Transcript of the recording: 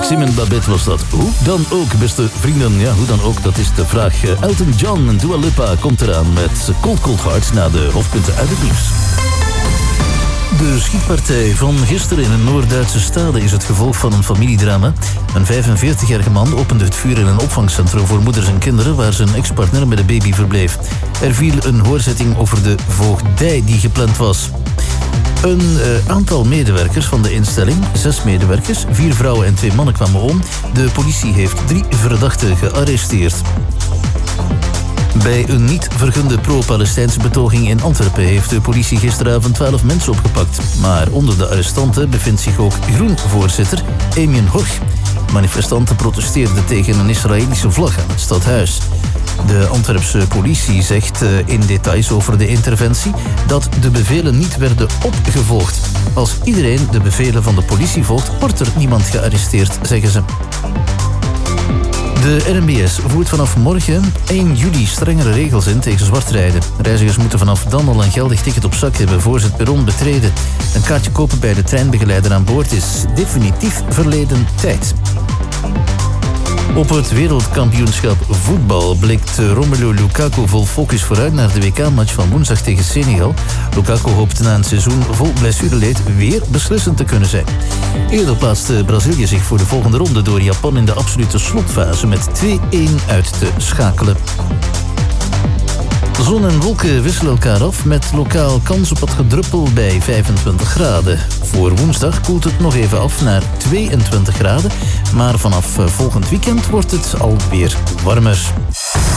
Maxime en Babette was dat. Hoe dan ook, beste vrienden. Ja, hoe dan ook, dat is de vraag. Elton John en Dua Lipa komt eraan met Cold Cold Heart na de hoofdpunten uit het nieuws. De schietpartij van gisteren in een Noord-Duitse stad is het gevolg van een familiedrama. Een 45-jarige man opende het vuur in een opvangcentrum voor moeders en kinderen waar zijn ex-partner met een baby verbleef. Er viel een hoorzitting over de voogdij die gepland was. Een aantal medewerkers van de instelling, 6 medewerkers, 4 vrouwen en 2 mannen kwamen om. De politie heeft 3 verdachten gearresteerd. Bij een niet vergunde pro-Palestijnse betoging in Antwerpen heeft de politie gisteravond 12 mensen opgepakt. Maar onder de arrestanten bevindt zich ook Groen-voorzitter Emin Horch. Manifestanten protesteerden tegen een Israëlische vlag aan het stadhuis. De Antwerpse politie zegt in details over de interventie dat de bevelen niet werden opgevolgd. Als iedereen de bevelen van de politie volgt, wordt er niemand gearresteerd, zeggen ze. De RMBS voert vanaf morgen 1 juli strengere regels in tegen zwartrijden. Reizigers moeten vanaf dan al een geldig ticket op zak hebben voor ze het perron betreden. Een kaartje kopen bij de treinbegeleider aan boord is definitief verleden tijd. Op het wereldkampioenschap voetbal blikt Romelu Lukaku vol focus vooruit naar de WK-match van woensdag tegen Senegal. Lukaku hoopt na een seizoen vol blessureleed weer beslissend te kunnen zijn. Eerder plaatste Brazilië zich voor de volgende ronde door Japan in de absolute slotfase met 2-1 uit te schakelen. Zon en wolken wisselen elkaar af met lokaal kans op wat gedruppel bij 25 graden. Voor woensdag koelt het nog even af naar 22 graden. Maar vanaf volgend weekend wordt het alweer warmer.